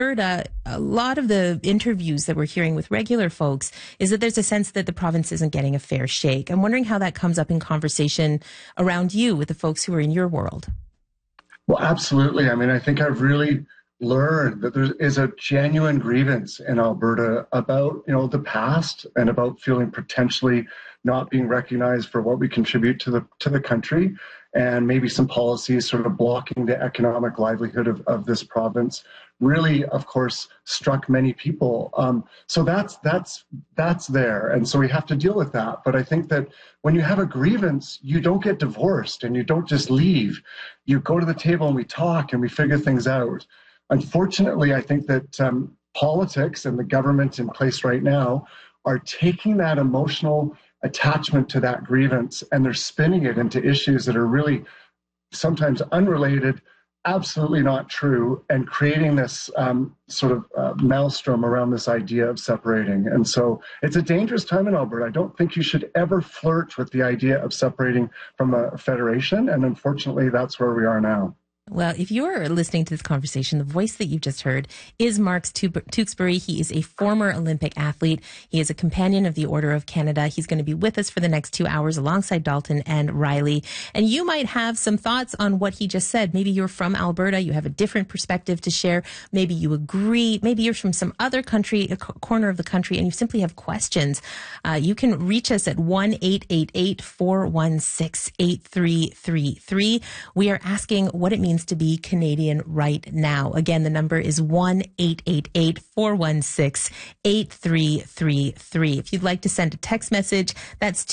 Alberta, a lot of the interviews that we're hearing with regular folks is that there's a sense that the province isn't getting a fair shake. I'm wondering how that comes up in conversation around you with the folks who are in your world. Well, absolutely. I mean, I think I've really learned that there is a genuine grievance in Alberta about, the past and about feeling potentially not being recognized for what we contribute to the country, and maybe some policies sort of blocking the economic livelihood of this province really, of course, struck many people. So that's there. And so we have to deal with that. But I think that when you have a grievance, you don't get divorced and you don't just leave. You go to the table and we talk and we figure things out. Unfortunately, I think that politics and the government in place right now are taking that emotional attachment to that grievance and they're spinning it into issues that are really sometimes unrelated, absolutely not true, and creating this sort of maelstrom around this idea of separating. And so it's a dangerous time in Alberta. I don't think you should ever flirt with the idea of separating from a federation. And unfortunately, that's where we are now. Well, if you're listening to this conversation, the voice that you've just heard is Mark Tewksbury. He is a former Olympic athlete. He is a companion of the Order of Canada. He's going to be with us for the next 2 hours alongside Dalton and Riley. And you might have some thoughts on what he just said. Maybe you're from Alberta. You have a different perspective to share. Maybe you agree. Maybe you're from some other country, a corner of the country, and you simply have questions. You can reach us at 1-888-416-8333. We are asking what it means to be Canadian right now. Again, the number is 1-888-416-8333. If you'd like to send a text message, that's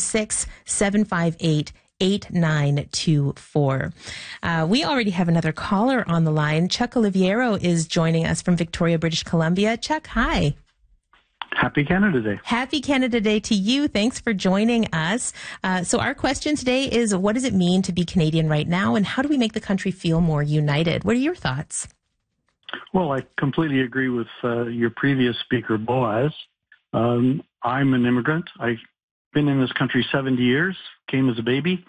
226-758-8924. We already have another caller on the line. Chuck Oliviero is joining us from Victoria, British Columbia. Chuck, hi. Happy Canada Day. Happy Canada Day to you. Thanks for joining us. So our question today is, what does it mean to be Canadian right now, and how do we make the country feel more united? What are your thoughts? Well, I completely agree with your previous speaker, Boaz. I'm an immigrant. I've been in this country 70 years, came as a baby,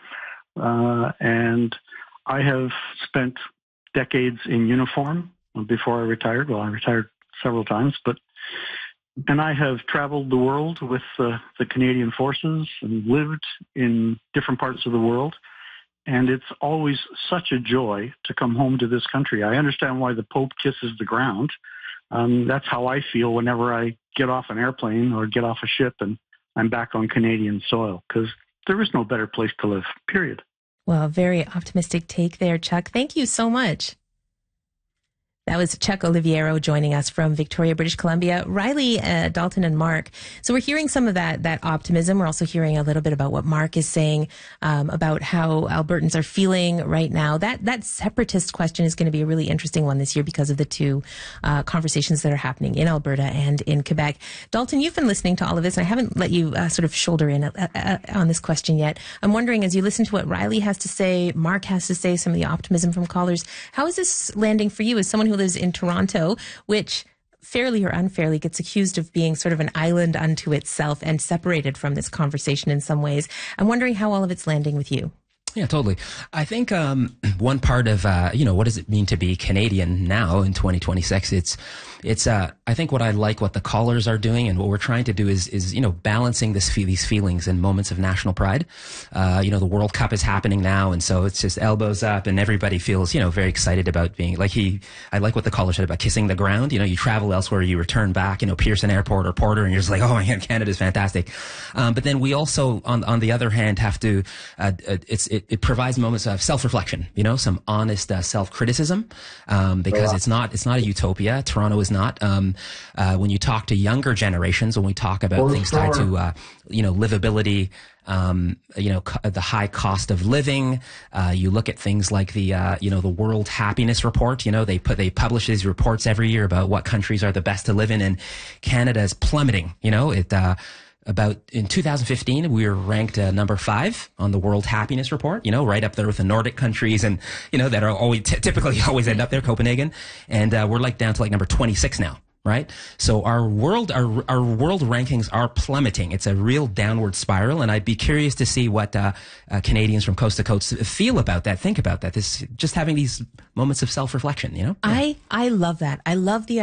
and I have spent decades in uniform before I retired. Well, I retired several times, and I have traveled the world with the Canadian Forces and lived in different parts of the world. And it's always such a joy to come home to this country. I understand why the Pope kisses the ground. That's how I feel whenever I get off an airplane or get off a ship and I'm back on Canadian soil, because there is no better place to live, period. Well, very optimistic take there, Chuck. Thank you so much. That was Chuck Oliviero joining us from Victoria, British Columbia. Riley, Dalton, and Mark. So we're hearing some of that optimism. We're also hearing a little bit about what Mark is saying about how Albertans are feeling right now. That separatist question is going to be a really interesting one this year because of the two conversations that are happening in Alberta and in Quebec. Dalton, you've been listening to all of this, and I haven't let you sort of shoulder in on this question yet. I'm wondering, as you listen to what Riley has to say, Mark has to say, some of the optimism from callers, how is this landing for you as someone who lives in Toronto, which fairly or unfairly gets accused of being sort of an island unto itself and separated from this conversation in some ways? I'm wondering how all of it's landing with you. Yeah, totally. I think one part of what does it mean to be Canadian now in 2026? It's I think what the callers are doing and what we're trying to do is balancing these feelings and moments of national pride. The World Cup is happening now, and so it's just elbows up, and everybody feels very excited about being I like what the caller said about kissing the ground. You travel elsewhere, you return back, Pearson Airport or Porter, and you're just like, oh my God, Canada's fantastic. But then we also, on the other hand, have to it provides moments of self-reflection, some honest self-criticism, because it's not a utopia. Toronto is not. When you talk to younger generations, when we talk about things tied to, livability, the high cost of living, you look at things like the World Happiness Report. They publish these reports every year about what countries are the best to live in, and Canada is plummeting. About in 2015, we were ranked number 5 on the World Happiness Report, right up there with the Nordic countries and, that are always typically always end up there, Copenhagen. And we're down to number 26 now. Right. So our world rankings are plummeting. It's a real downward spiral. And I'd be curious to see what Canadians from coast to coast feel about that, think about that. This just having these moments of self-reflection, I love that. I love the